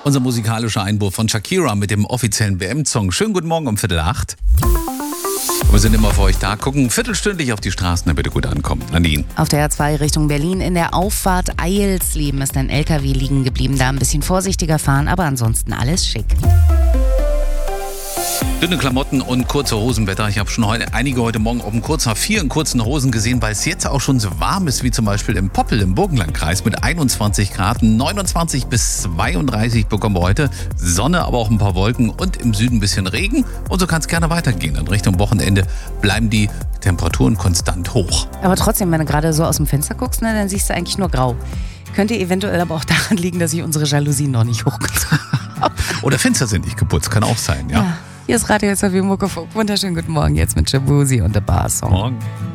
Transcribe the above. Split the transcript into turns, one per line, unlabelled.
Unser musikalischer Einwurf von Shakira mit dem offiziellen WM-Song. Schönen guten Morgen um 7:45. Wir sind immer für euch da, gucken viertelstündlich auf die Straßen, damit ihr gut ankommt. Nadine.
Auf der A2 Richtung Berlin in der Auffahrt Eilsleben ist ein LKW liegen geblieben. Da ein bisschen vorsichtiger fahren, aber ansonsten alles schick.
Dünne Klamotten und kurze Hosenwetter. Ich habe schon einige heute Morgen auf dem Kurz-H4 in kurzen Hosen gesehen, weil es jetzt auch schon so warm ist wie zum Beispiel im Poppel im Burgenlandkreis mit 21 Grad. 29 bis 32 bekommen wir heute. Sonne, aber auch ein paar Wolken und im Süden ein bisschen Regen. Und so kann es gerne weitergehen. In Richtung Wochenende bleiben die Temperaturen konstant hoch.
Aber trotzdem, wenn du gerade so aus dem Fenster guckst, dann siehst du eigentlich nur grau. Könnte eventuell aber auch daran liegen, dass ich unsere Jalousien noch nicht hochgezogen habe.
Oder Fenster sind nicht geputzt, kann auch sein, ja.
Hier ist Radio SRW Muckefuck. Wunderschönen guten Morgen jetzt mit Shabuzi und der Bar-Song.
Morgen.